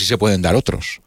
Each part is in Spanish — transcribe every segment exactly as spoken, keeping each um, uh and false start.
sí se pueden dar otros.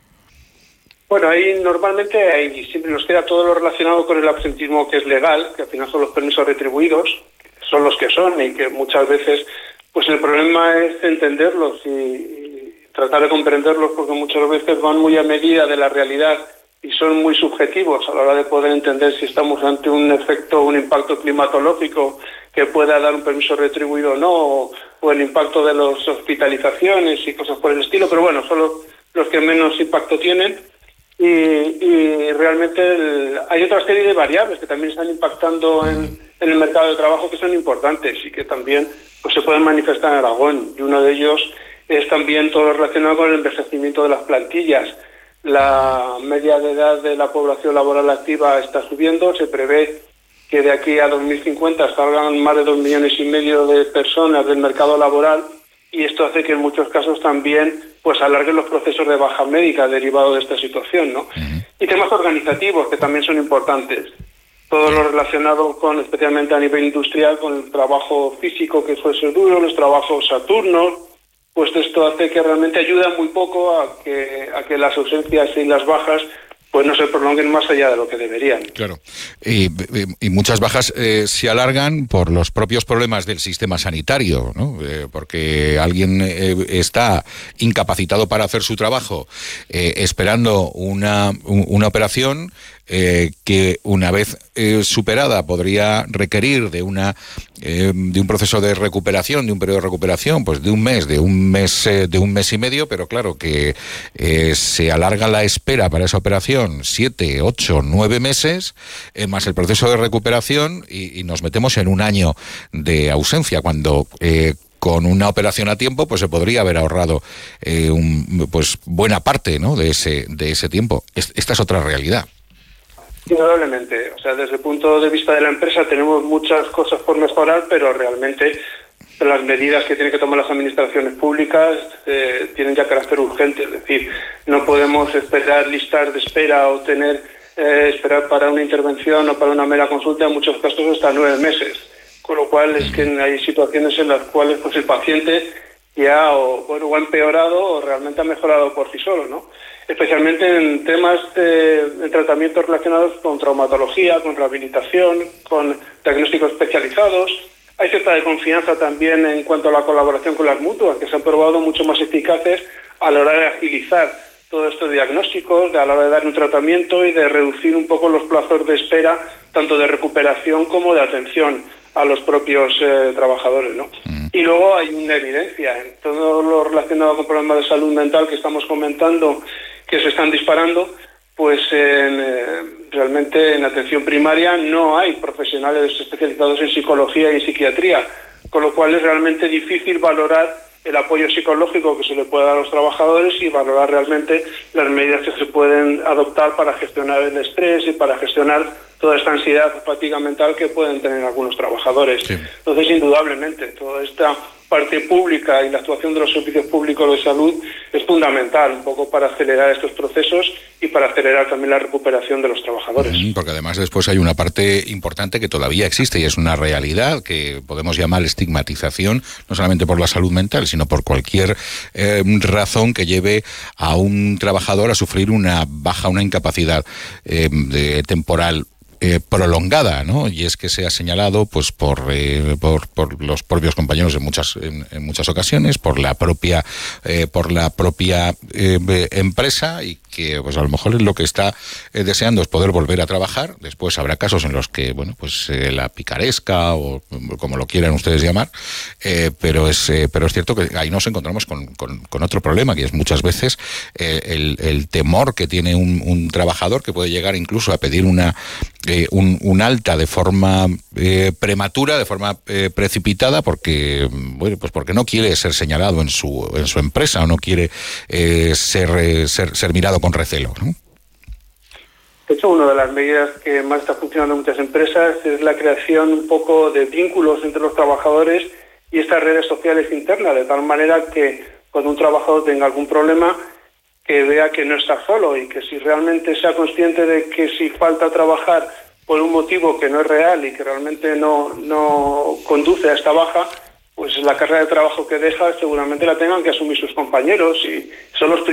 Bueno, ahí normalmente ahí siempre nos queda todo lo relacionado con el absentismo que es legal, que al final son los permisos retribuidos, que son los que son y que muchas veces pues el problema es entenderlos y, y tratar de comprenderlos, porque muchas veces van muy a medida de la realidad y son muy subjetivos a la hora de poder entender si estamos ante un efecto, un impacto climatológico que pueda dar un permiso retribuido o no, o, o el impacto de las hospitalizaciones y cosas por el estilo, pero bueno, son los, los que menos impacto tienen. Y, y realmente el, hay otra serie de variables que también están impactando en, en el mercado de trabajo que son importantes y que también pues se pueden manifestar en Aragón, y uno de ellos es también todo lo relacionado con el envejecimiento de las plantillas. La media de edad de la población laboral activa está subiendo, se prevé que de aquí a dos mil cincuenta salgan más de dos millones y medio de personas del mercado laboral, y esto hace que en muchos casos también pues alarguen los procesos de baja médica derivados de esta situación, ¿no? Uh-huh. Y temas organizativos que también son importantes. Todo lo relacionado con, especialmente a nivel industrial, con el trabajo físico que suele ser duro, los trabajos saturnos, pues esto hace que realmente ayuda muy poco a que, a que las ausencias y las bajas pues no se prolonguen más allá de lo que deberían. Claro. Y, y muchas bajas eh, se alargan por los propios problemas del sistema sanitario, ¿no? Eh, porque alguien eh, está incapacitado para hacer su trabajo, eh, esperando una, una operación eh, que una vez eh, superada podría requerir de una eh, de un proceso de recuperación, de un periodo de recuperación, pues de un mes, de un mes, eh, de un mes y medio, pero claro que eh, se alarga la espera para esa operación siete, ocho, nueve meses, eh, más el proceso de recuperación, y, y nos metemos en un año de ausencia, cuando eh, con una operación a tiempo pues se podría haber ahorrado eh, un, pues buena parte, ¿no?, de ese de ese tiempo. Esta es otra realidad. Indudablemente, o sea, desde el punto de vista de la empresa tenemos muchas cosas por mejorar, pero realmente las medidas que tienen que tomar las administraciones públicas eh, tienen ya carácter urgente, es decir, no podemos esperar listas de espera o tener eh, esperar para una intervención o para una mera consulta, en muchos casos hasta nueve meses, con lo cual es que hay situaciones en las cuales pues el paciente ya o, bueno, o ha empeorado o realmente ha mejorado por sí solo, ¿no? Especialmente en temas de, de tratamientos relacionados con traumatología, con rehabilitación, con diagnósticos especializados. Hay cierta desconfianza también en cuanto a la colaboración con las mutuas, que se han probado mucho más eficaces a la hora de agilizar todos estos diagnósticos, a la hora de dar un tratamiento y de reducir un poco los plazos de espera, tanto de recuperación como de atención a los propios eh, trabajadores, ¿no? Mm. Y luego hay una evidencia en todo lo relacionado con problemas de salud mental que estamos comentando, que se están disparando, pues en, eh, realmente en atención primaria no hay profesionales especializados en psicología y en psiquiatría, con lo cual es realmente difícil valorar el apoyo psicológico que se le puede dar a los trabajadores y valorar realmente las medidas que se pueden adoptar para gestionar el estrés y para gestionar toda esta ansiedad o fatiga mental que pueden tener algunos trabajadores. Sí. Entonces, indudablemente, toda esta parte pública y la actuación de los servicios públicos de salud es fundamental, un poco para acelerar estos procesos y para acelerar también la recuperación de los trabajadores. Porque además después hay una parte importante que todavía existe y es una realidad que podemos llamar estigmatización, no solamente por la salud mental, sino por cualquier eh, razón que lleve a un trabajador a sufrir una baja, una incapacidad eh, de, temporal Eh, prolongada, ¿no? Y es que se ha señalado, pues, por, eh, por, por los propios compañeros en muchas en, en muchas ocasiones, por la propia eh, por la propia eh, empresa, y que, pues, a lo mejor es lo que está eh, deseando es poder volver a trabajar. Después habrá casos en los que, bueno, pues eh, la picaresca o como lo quieran ustedes llamar, eh, pero es eh, pero es cierto que ahí nos encontramos con, con, con otro problema, que es muchas veces eh, el, el temor que tiene un, un trabajador, que puede llegar incluso a pedir una Eh, un, un alta de forma eh, prematura, de forma eh, precipitada, porque bueno, pues porque no quiere ser señalado en su en su empresa o no quiere eh, ser, eh, ser ser mirado con recelo, ¿no? De hecho, una de las medidas que más está funcionando en muchas empresas es la creación un poco de vínculos entre los trabajadores y estas redes sociales internas, de tal manera que cuando un trabajador tenga algún problema, que vea que no está solo y que si realmente sea consciente de que si falta trabajar por un motivo que no es real y que realmente no, no conduce a esta baja, pues la carga de trabajo que deja seguramente la tengan que asumir sus compañeros y son los